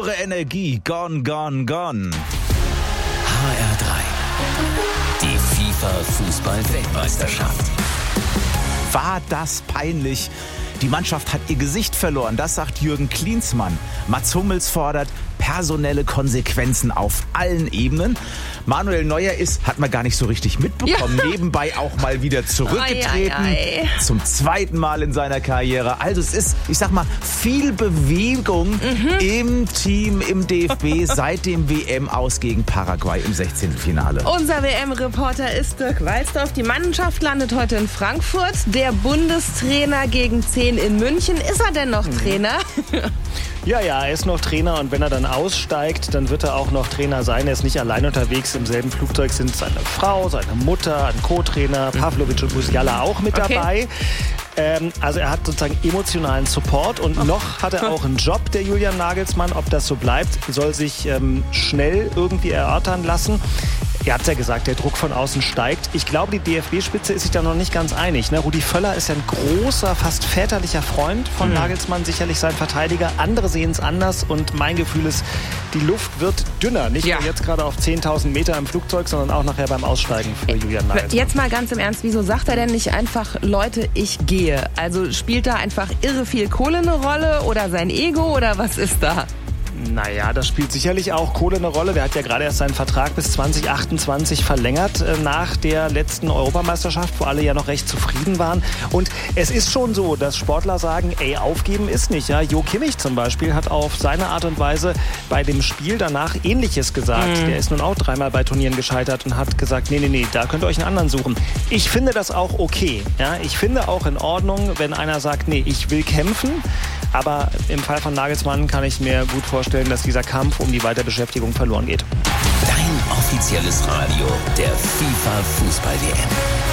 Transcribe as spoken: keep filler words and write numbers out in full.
Pure Energie. Gone, gone, gone. H R drei. Die FIFA-Fußball-Weltmeisterschaft. War das peinlich? Die Mannschaft hat ihr Gesicht verloren, das sagt Jürgen Klinsmann. Mats Hummels fordert personelle Konsequenzen auf allen Ebenen. Manuel Neuer ist, hat man gar nicht so richtig mitbekommen, ja. nebenbei auch mal wieder zurückgetreten. Ei, ei, ei. Zum zweiten Mal in seiner Karriere. Also es ist, ich sag mal, viel Bewegung mhm. im Team, im D F B seit dem W M-Aus gegen Paraguay im Sechzehntelfinale. Unser W M-Reporter ist Dirk Walzdorf. Die Mannschaft landet heute in Frankfurt. Der Bundestrainer gegen zehn in München. Ist er denn noch mhm. Trainer? Ja, ja, er ist noch Trainer und wenn er dann aussteigt, dann wird er auch noch Trainer sein. Er ist nicht allein unterwegs. Im selben Flugzeug sind seine Frau, seine Mutter, ein Co-Trainer, Pavlovic und Musiala auch mit okay. dabei. Ähm, also er hat sozusagen emotionalen Support und oh. noch hat er auch einen Job, der Julian Nagelsmann. Ob das so bleibt, soll sich ähm, schnell irgendwie erörtern lassen. Er hat ja gesagt, der Druck von außen steigt. Ich glaube, die D F B-Spitze ist sich da noch nicht ganz einig. Ne? Rudi Völler ist ja ein großer, fast väterlicher Freund von mhm. Nagelsmann, sicherlich sein Verteidiger. Andere sehen es anders und mein Gefühl ist, die Luft wird dünner. Nicht ja. nur jetzt gerade auf zehntausend Meter im Flugzeug, sondern auch nachher beim Aussteigen für Julian Nagelsmann. Jetzt mal ganz im Ernst, wieso sagt er denn nicht einfach, Leute, ich gehe? Also spielt da einfach irre viel Kohle eine Rolle oder sein Ego oder was ist da? Naja, das spielt sicherlich auch Kohle eine Rolle. Der hat ja gerade erst seinen Vertrag bis zwanzig achtundzwanzig verlängert äh, nach der letzten Europameisterschaft, wo alle ja noch recht zufrieden waren. Und es ist schon so, dass Sportler sagen, ey, aufgeben ist nicht. Ja? Jo Kimmich zum Beispiel hat auf seine Art und Weise bei dem Spiel danach Ähnliches gesagt. Mhm. Der ist nun auch dreimal bei Turnieren gescheitert und hat gesagt, nee, nee, nee, da könnt ihr euch einen anderen suchen. Ich finde das auch okay. Ja? Ich finde auch in Ordnung, wenn einer sagt, nee, ich will kämpfen. Aber im Fall von Nagelsmann kann ich mir gut vorstellen, dass dieser Kampf um die Weiterbeschäftigung verloren geht. Dein offizielles Radio der FIFA-Fußball-W M.